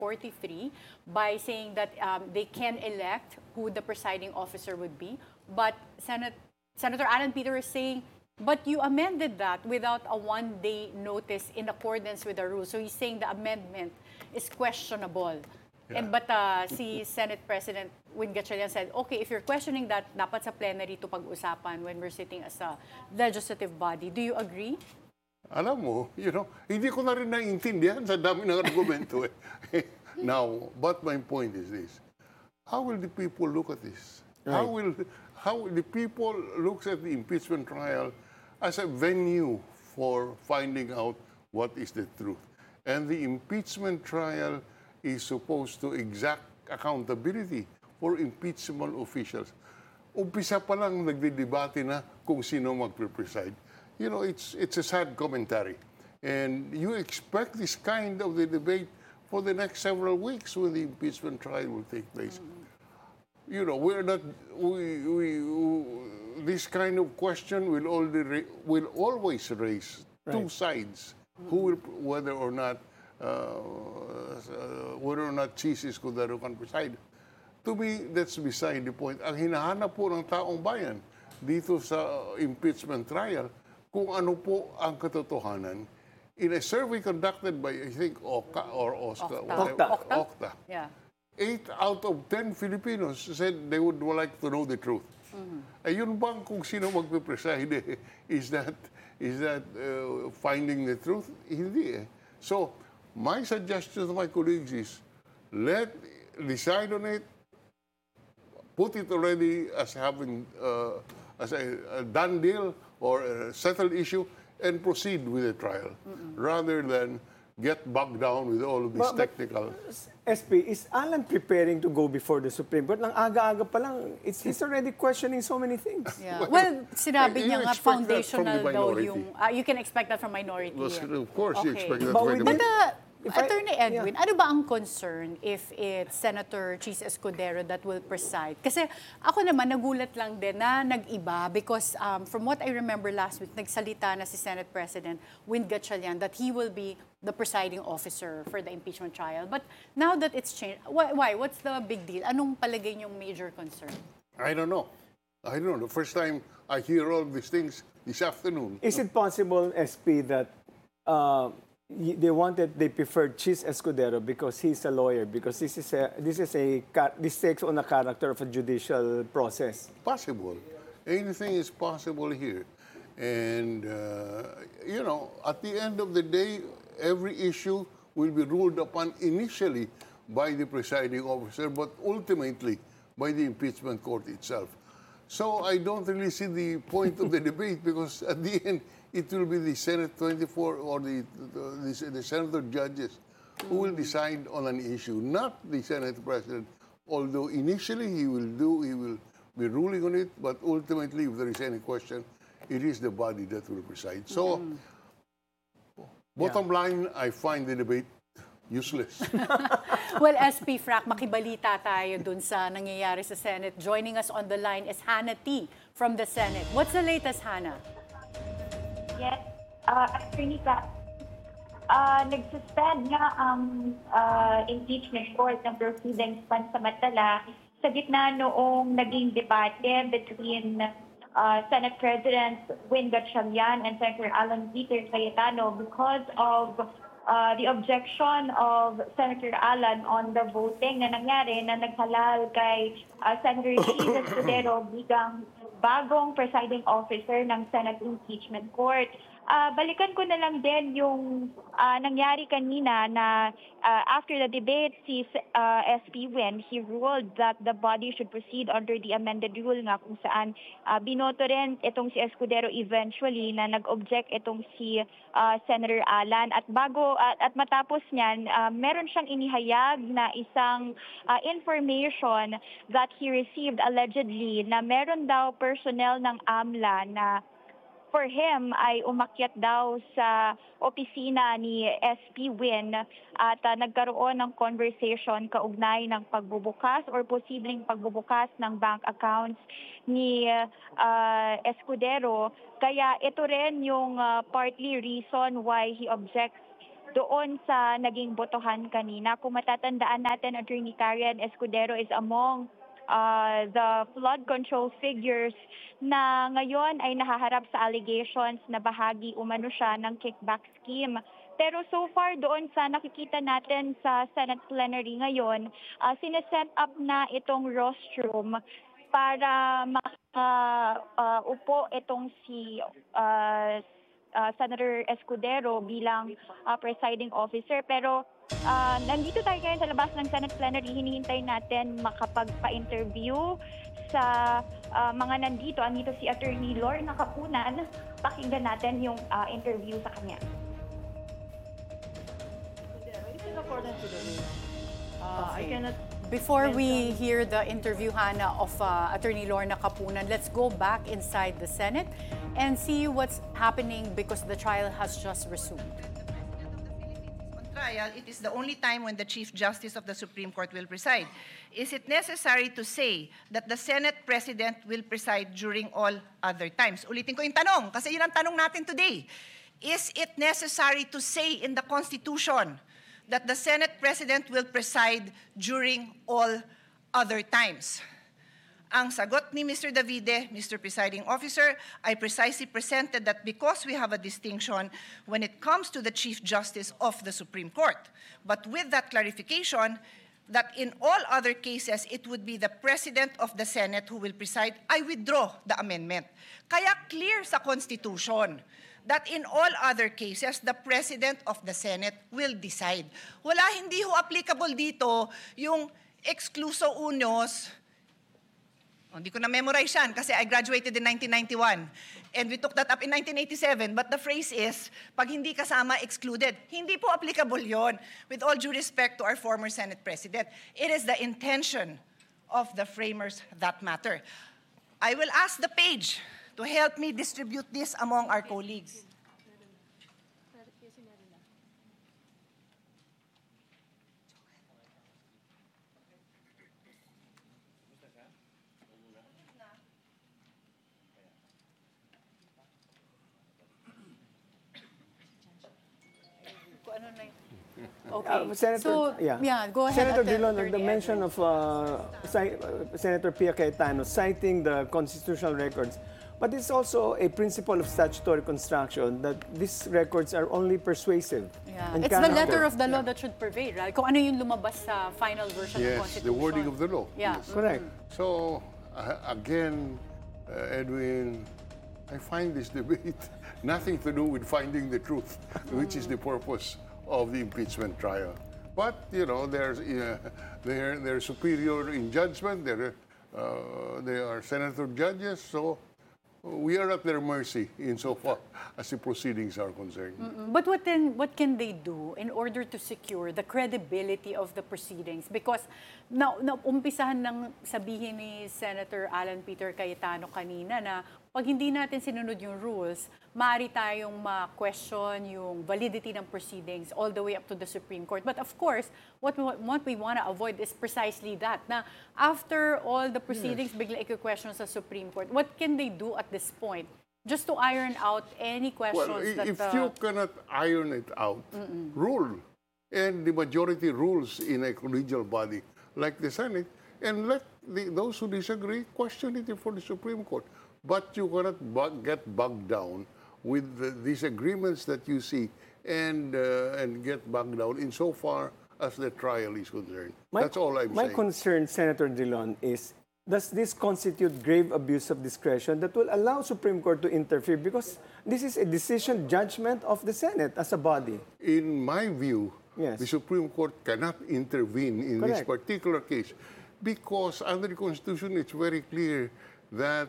43 by saying that they can elect who the presiding officer would be. But Senator Alan Peter is saying, but you amended that without a one-day notice in accordance with the rules. So he's saying the amendment is questionable. Yeah. But si Senate President Win Gatchalian said, okay, if you're questioning that, dapat sa plenary to pag-usapan when we're sitting as a legislative body. Do you agree? Alam mo, hindi ko na rin naiintindihan sa dami ng argumento eh. Now, but my point is this. How will the people look at this? Right. How will the people look at the impeachment trial as a venue for finding out what is the truth? And the impeachment trial is supposed to exact accountability for impeachable officials. Umpisa pa lang nagdidebate na kung sino magpe-preside. It's a sad commentary. And you expect this kind of the debate for the next several weeks when the impeachment trial will take place. This kind of question will always raise two sides. Whether or not Chis Escudero can preside. To me, that's beside the point. Ang hinahanap po ng taong bayan dito sa impeachment trial, kung ano po ang katotohanan. In a survey conducted by, I think, Okta. Yeah. 8 out of 10 Filipinos said they would like to know the truth. Ayun bang kung sino magpe-preside, is that finding the truth? Hindi eh. So, my suggestion to my colleagues is, decide on it, put it already as having as a done deal or a settled issue, and proceed with the trial, rather than get bogged down with all of these technical... SP, is Alan preparing to go before the Supreme Court? Nang aga-aga pa lang, he's already questioning so many things. Yeah. Well, sinabi niya nga foundational daw yung... you can expect that from minority. Well, of course, you expect that from minority. Attorney Edwin, ano ba ang concern if it's Senator Chis Escudero that will preside? Kasi ako naman, nagulat lang din na nag-iba because from what I remember last week, nagsalita na si Senate President Win Gatchalian that he will be the presiding officer for the impeachment trial. But now that it's changed, why? What's the big deal? Anong palagay niyong major concern? I don't know. The first time I hear all these things this afternoon. Is it possible, SP, that they preferred Chis Escudero because he's a lawyer, because this takes on a character of a judicial process? Possible. Anything is possible here. And, at the end of the day, every issue will be ruled upon initially by the presiding officer, but ultimately by the impeachment court itself. So I don't really see the point of the debate, because at the end, it will be the Senate 24 or the senator judges who will decide on an issue, not the Senate President. Although initially he will be ruling on it, but ultimately, if there is any question, it is the body that will preside. So, bottom line, I find the debate useless. Well, SP Frac, makibalita tayo dun sa nangyayari sa Senate. Joining us on the line is Hannah T. from the Senate. What's the latest, Hannah? Yes, Attorney Ka, nag-suspend nga ang impeachment court ng proceedings pansamantala sa gitna noong naging debate between Senate President Win Gatchalian and Senator Alan Peter Cayetano because of the objection of Senator Alan on the voting na nangyari na naghalal kay Senator Chis Escudero bilang bagong presiding officer ng Senate Impeachment Court. Balikan ko na lang din yung nangyari kanina na after the debate, si SP Win, he ruled that the body should proceed under the amended rule nga kung saan binoto rin itong si Escudero eventually na nag-object itong si Senator Alan. At at matapos niyan, meron siyang inihayag na isang information that he received allegedly na meron daw personnel ng AMLA na for him ay umakyat daw sa opisina ni SP Win at nagkaroon ng conversation kaugnay ng pagbubukas or posibleng pagbubukas ng bank accounts ni Escudero. Kaya ito rin yung partly reason why he objects doon sa naging botohan kanina. Kung matatandaan natin, Attorney Karen Escudero is among the flood control figures na ngayon ay nahaharap sa allegations na bahagi umano siya ng kickback scheme. Pero so far doon sa nakikita natin sa Senate plenary ngayon, sineset up na itong rostrum para upo itong si Senator Escudero bilang presiding officer. Pero nandito tayo ngayon sa labas ng Senate plenary, hinihintay natin makapagpa-interview sa mga nandito. Andito si Attorney Lorna Capunan. Pakinggan natin yung interview sa kanya. It's in accordance with the law. I cannot. Before we hear the interview, Hannah, of Attorney Lorna Capunan, let's go back inside the Senate and see what's happening because the trial has just resumed. On trial, it is the only time when the Chief Justice of the Supreme Court will preside. Is it necessary to say that the Senate President will preside during all other times? Ulitin ko yung tanong, kasi yun ang tanong natin today. Is it necessary to say in the Constitution that the Senate President will preside during all other times? Ang sagot ni Mr. Davide, Mr. Presiding Officer, I precisely presented that because we have a distinction when it comes to the Chief Justice of the Supreme Court. But with that clarification, that in all other cases, it would be the President of the Senate who will preside, I withdraw the amendment. Kaya clear sa Constitution that in all other cases, the President of the Senate will decide. Wala, hindi ho applicable dito yung excluso unos. Hindi ko na-memorize yan kasi I graduated in 1991. And we took that up in 1987. But the phrase is, pag hindi kasama, excluded. Hindi po applicable yon. With all due respect to our former Senate President, it is the intention of the framers that matter. I will ask the page to help me distribute this among our colleagues. Okay. Senator, so, go ahead. Senator Attorney Dillon, the Edwin. mention of Senator Pia Cayetano citing the constitutional records, but it's also a principle of statutory construction that these records are only persuasive. Yeah. and It's the cannot- letter of the law that should prevail, right? Kung ano yung lumabas sa final version ng Yes, Constitution. the wording of the law. Yeah. Yes. Correct. So, again, Edwin, I find this debate nothing to do with finding the truth, which is the purpose of the impeachment trial. But, you know, they're superior in judgment. They are senator judges, so we are at their mercy insofar as the proceedings are concerned. But what can they do in order to secure the credibility of the proceedings? Because umpisahan ng sabihin ni Senator Alan Peter Cayetano kanina na pag hindi natin sinunod yung rules, maaari tayong ma-question yung validity ng proceedings all the way up to the Supreme Court. But of course, what we want to avoid is precisely that. Na after all the proceedings, bigla i-question sa Supreme Court. What can they do at this point? Just to iron out any questions Well, that... if you cannot iron it out, rule. And the majority rules in a collegial body like the Senate, and let those who disagree question it for the Supreme Court. But you cannot get bogged down with the disagreements that you see and get bogged down insofar as the trial is concerned. That's all I'm My saying. concern, Senator Dillon, is does this constitute grave abuse of discretion that will allow Supreme Court to interfere? Because this is a decision judgment of the Senate as a body. In my view, Yes. the Supreme Court cannot intervene in this Correct. particular case because under the Constitution it's very clear that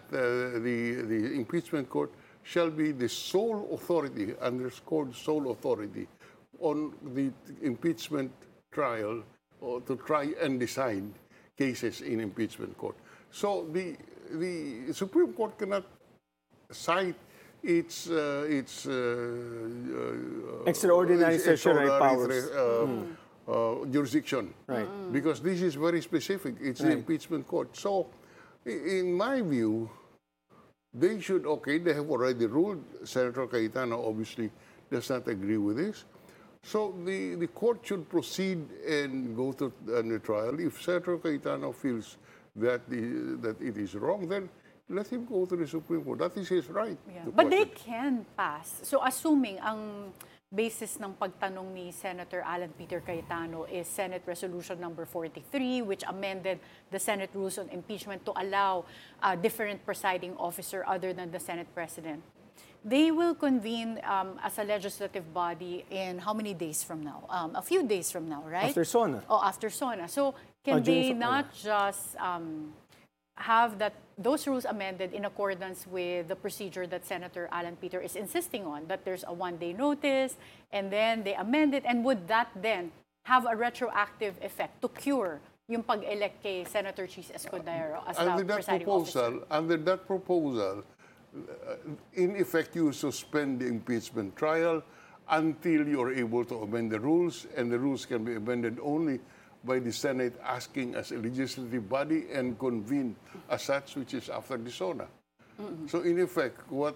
the impeachment court shall be the sole authority, underscored sole authority, on the impeachment trial or to try and decide cases in impeachment court. So the Supreme Court cannot cite its Extraordinary statutory powers. Jurisdiction. Right. Because this is very specific. It's the Right. impeachment court. So, in my view, they have already ruled. Senator Cayetano obviously does not agree with this. So the court should proceed and go to the trial. If Senator Cayetano feels that that it is wrong, then let him go to the Supreme Court. That is his right. Yeah. to But they question. can pass. So assuming ang basis ng pagtanong ni Senator Alan Peter Cayetano is Senate Resolution number 43, which amended the Senate rules on impeachment to allow a different presiding officer other than the Senate President. They will convene as a legislative body in how many days from now? A few days from now, right? After SONA. Oh, after SONA. So can they during not just have those rules amended in accordance with the procedure that Senator Alan Peter is insisting on, that there's a one-day notice, and then they amend it, and would that then have a retroactive effect to cure yung pag-elect kay Senator Chis Escudero as the presiding officer? Under that proposal, in effect, you suspend the impeachment trial until you're able to amend the rules, and the rules can be amended only by the Senate asking as a legislative body and convene as such, which is after the SONA. So in effect, what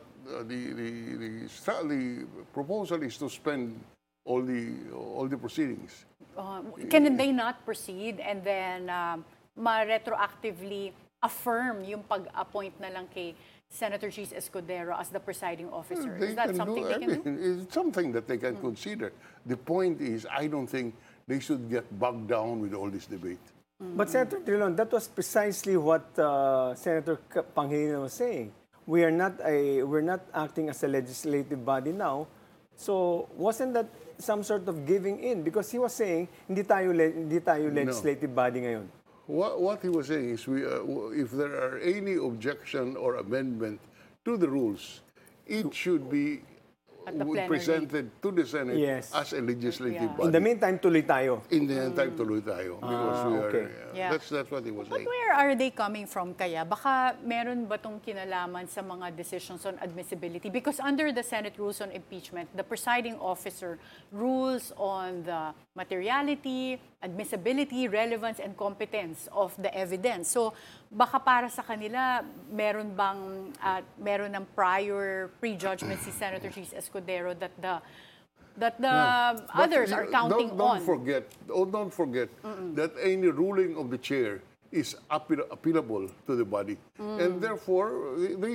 the proposal is to suspend all the proceedings. Can they not proceed and then ma-retroactively affirm yung pag-appoint na lang kay Senator Chis Escudero as the presiding officer? Is that something they can do? It's something that they can consider. The point is, I don't think they should get bogged down with all this debate. But Senator Trilon, that was precisely what Senator Pangilinan was saying. We're not acting as a legislative body now. So wasn't that some sort of giving in? Because he was saying hindi tayo legislative body ngayon. What he was saying is, if there are any objection or amendment to the rules, it should be At the plenary. presented to the Senate Yes. as a legislative Yeah. body. In the meantime, tuloy tayo. In the time, tuloy tayo. Because we are, okay. Yeah. that's what he was But saying. where are they coming from kaya? Baka meron ba tong kinalaman sa mga decisions on admissibility? Because under the Senate rules on impeachment, the presiding officer rules on the materiality, admissibility, relevance, and competence of the evidence. So baka para sa kanila, meron ng prior prejudgment si Senator Chis Escudero that the others are counting on. Don't forget that any ruling of the chair is appealable to the body, and therefore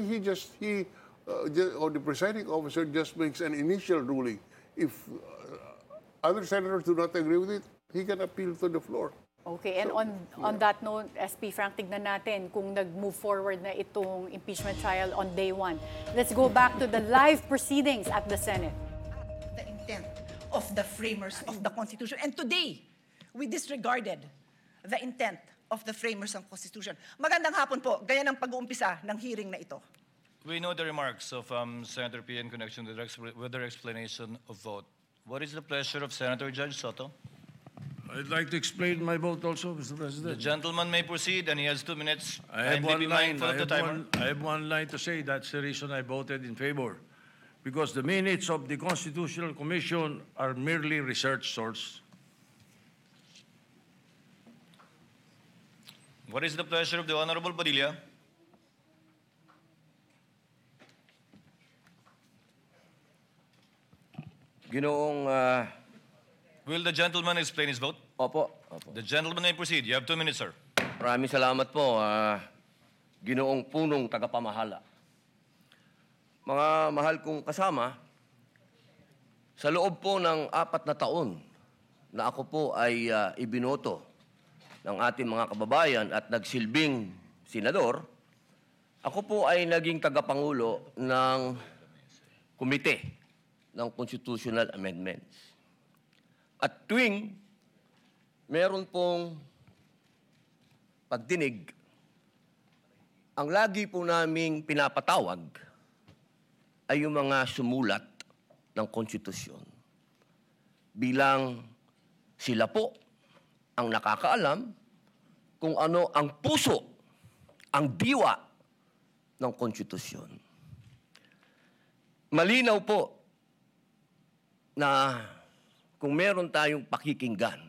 or the presiding officer just makes an initial ruling. If other senators do not agree with it, he can appeal to the floor. Okay, and on that note, SP Frank, tignan natin kung nag-move forward na itong impeachment trial on day 1. Let's go back to the live proceedings at the Senate. The intent of the framers of the Constitution. And today, we disregarded the intent of the framers of the Constitution. Magandang hapon po, gaya ng pag-uumpisa ng hearing na ito. We know the remarks of Senator P in connection with their explanation of vote. What is the pleasure of Senator Judge Soto? I'd like to explain my vote also, Mr. The President. gentleman may proceed, and he has 2 minutes. I have Kindly be one line. mindful of the timer. I have one line to say. That's the reason I voted in favor. Because the minutes of the Constitutional Commission are merely research source. What is the pleasure of the Honorable Padilla? Ginoong, Will the gentleman explain his vote? opo. The gentleman may proceed. You have 2 minutes, sir. Maraming salamat po, Ginoong punong tagapamahala. Mga mahal kong kasama, sa loob po ng 4 na taon na ako po ay ibinoto ng ating mga kababayan at nagsilbing senador, ako po ay naging tagapangulo ng komite ng Constitutional Amendments. At tuwing meron pong pagdinig, ang lagi po naming pinapatawag ay yung mga sumulat ng konstitusyon. Bilang sila po ang nakakaalam kung ano ang puso, ang diwa ng konstitusyon. Malinaw po na kung meron tayong pakikinggan,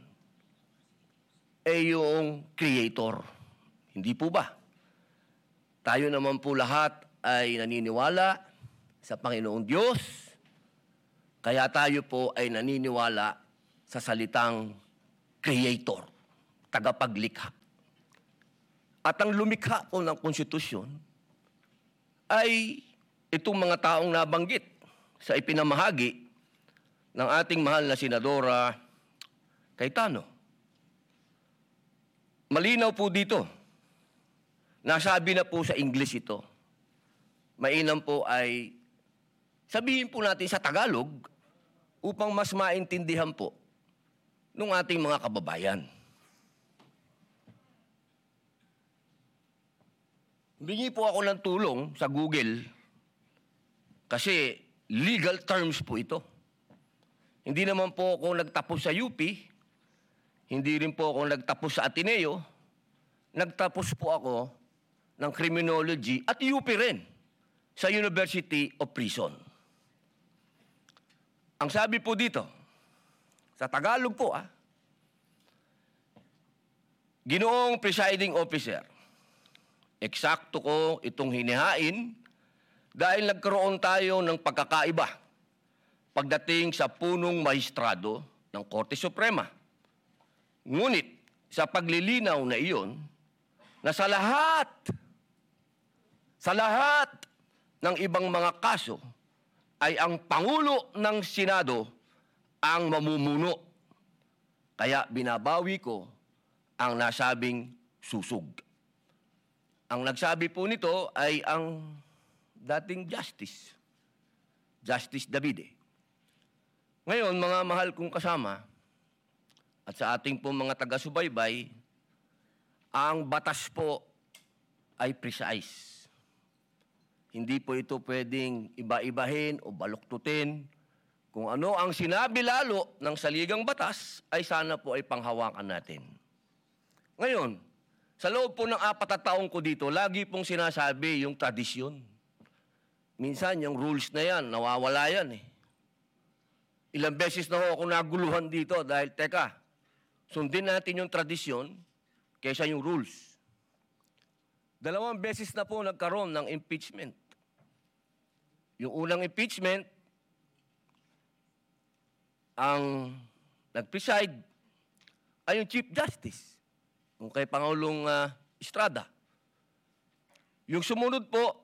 yung creator. Hindi po ba? Tayo naman po lahat ay naniniwala sa Panginoong Diyos Kaya tayo po ay naniniwala sa salitang creator, tagapaglikha. At ang lumikha po ng konstitusyon ay itong mga taong nabanggit sa ipinamahagi ng ating mahal na Senadora Cayetano. Malinaw po dito. Nasabi na po sa English ito. Mainam po ay sabihin po natin sa Tagalog upang mas maintindihan po ng ating mga kababayan. Humingi po ako ng tulong sa Google kasi legal terms po ito. Hindi naman po ako nagtapos sa UP, hindi rin po ako nagtapos sa Ateneo, nagtapos po ako ng criminology at UP rin sa University of Prison. Ang sabi po dito, sa Tagalog po Ginoong Presiding Officer, eksakto ko itong hinihain dahil nagkaroon tayo ng pagkakaiba pagdating sa punong maestrado ng Korte Suprema. Ngunit sa paglilinaw na iyon, na sa lahat ng ibang mga kaso ay ang Pangulo ng Senado ang mamumuno. Kaya binabawi ko ang nasabing susug. Ang nagsabi po nito ay ang dating Justice Davide. Ngayon, mga mahal kong kasama, at sa ating po mga taga-subaybay, ang batas po ay precise. Hindi po ito pwedeng iba-ibahin o baluktutin. Kung ano ang sinabi lalo ng saligang batas, ay sana po ay panghawakan natin. Ngayon, sa loob po ng 4 na taong ko dito, lagi pong sinasabi yung tradisyon. Minsan, yung rules na yan, nawawala yan Ilang beses na ako naguluhan dito dahil, teka, sundin natin yung tradisyon kaysa yung rules. 2 beses na po nagkaroon ng impeachment. Yung unang impeachment, ang nag-preside ay yung Chief Justice, yung kay Pangulong Estrada. Yung sumunod po,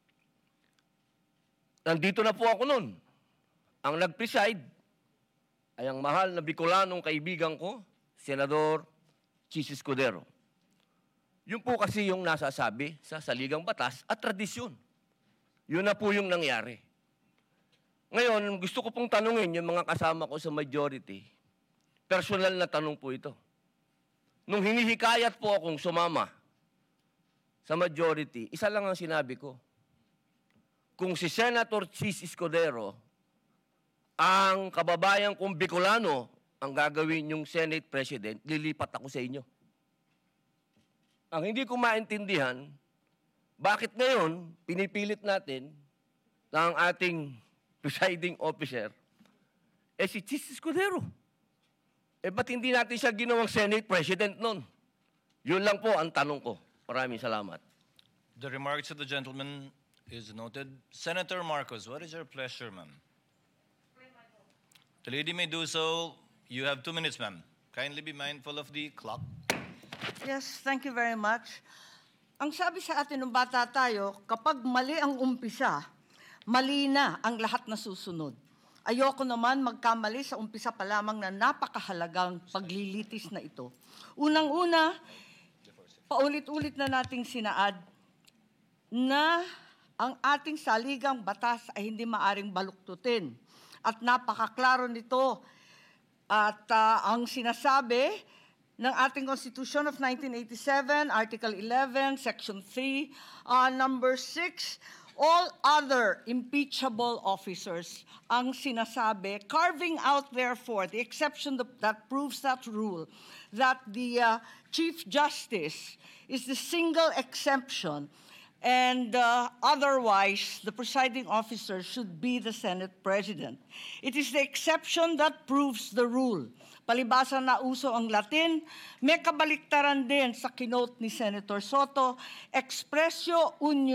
nandito na po ako nun. Ang nag-preside ay ang mahal na Bicolanong kaibigan ko, Senador Chis Escudero. Yun po kasi yung nasasabi sa saligang batas at tradisyon. Yun na po yung nangyari. Ngayon, gusto ko pong tanungin yung mga kasama ko sa majority. Personal na tanong po ito. Nung hinihikayat po akong sumama sa majority, isa lang ang sinabi ko. Kung si Senator Chis Escudero, ang kababayan kong Bicolano, ang gagawin yung Senate President, lilipat ako sa inyo. Ang hindi ko maintindihan, bakit ngayon pinipilit natin na ang ating presiding officer si Chis Escudero. Ba't hindi natin siya ginawang Senate President nun? Yun lang po ang tanong ko. Maraming salamat. The remarks of the gentleman is noted. Senator Marcos, what is your pleasure, ma'am? The lady may do so. You have 2 minutes, ma'am. Kindly be mindful of the clock. Yes, thank you very much. Ang sabi sa atin nung bata tayo, kapag mali ang umpisa, mali na ang lahat na susunod. Ayoko naman magkamali sa umpisa pa lamang na napakahalagang paglilitis na ito. Unang-una, paulit-ulit na nating sinaad na ang ating saligang batas ay hindi maaring baluktutin. At napakaklaro nito. At ang sinasabi ng ating Constitution of 1987, Article 11, Section 3, Number 6, all other impeachable officers, ang sinasabi, carving out therefore the exception that proves that rule, that the Chief Justice is the single exemption, and otherwise, the presiding officer should be the Senate President. It is the exception that proves the rule. Palibasa na uso ang Latin, may kabaliktaran din sa kinote ni Senator Soto, expressio unius